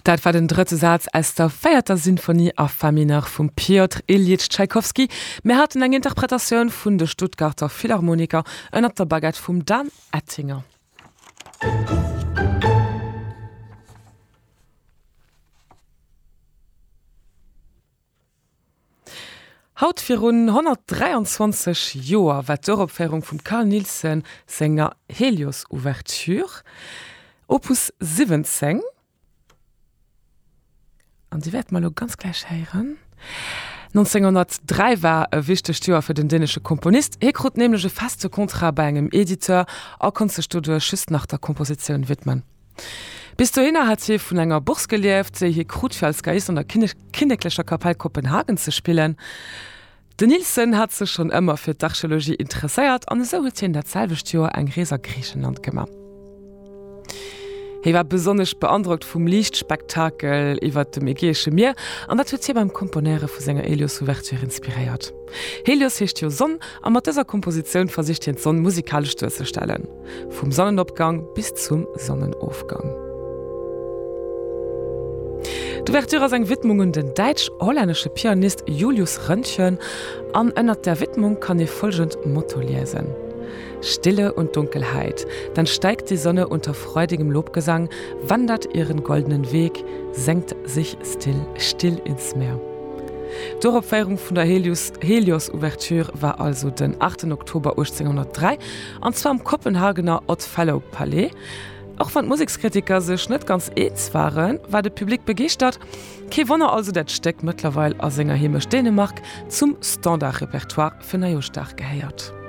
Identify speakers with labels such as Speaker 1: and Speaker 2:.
Speaker 1: Dat war den dritte Satz aus der 4. Sinfonie a Famina vum Piotr Ilyich Tschaikowski. Mir hat eng Interpretationun vun de Stuttgarter Philharmoniker ënner der Baguette vum Dan Ettinger. Haut fir rund 123 Joer wat d'Europfäierung vum Carl Nielsen Sänger Helios Ouverture, Opus 17. Und die werd mal ganz gleich heieren. 1903 war e wichtig Steuer für den dänische Komponist. Krut nämlich faste Kontra bei engem Editor a Kunststudio schüss nach der Komposition widmen. Bis dahin hat sie vun enger Buchs gelieft, se hier Krut für als Geist an der Kinderklecher Kapelle Kopenhagen zu spielen. De Nielsen hat sich schon immer für Archäologie interessiert an so hat in der Zelbesteuer eng Gräser Griechenland gemacht. Er war besonders beeindruckt vom Lichtspektakel iwwer dem Ägäische Meer an dat huet beim Komponere vu Sänger Helios Ouverture inspiriert. Helios hecht jo Sonn an mat dieser Komposition versicht den Sonn musikalisch zu stellen, vom Sonnenabgang bis zum Sonnenaufgang. D'Ouverture eng Widmungen den deutsch-holländische Pianist Julius Röntgen an ënner der Widmung kann e folgend Motto lesen. Stille und Dunkelheit, dann steigt die Sonne unter freudigem Lobgesang, wandert ihren goldenen Weg, senkt sich still ins Meer. Die Opfeierung von der Helios Ouverture war also den 8. Oktober 1803, und zwar am Kopenhagener Odd-Fellow Palais. Auch wenn Musikkritiker sich nicht ganz eins waren, war das Publikum begeistert. Kein Wunder also, das Stück mittlerweile als Sänger heimisch Dänemark zum Standardrepertoire für Neujahrstag gehört.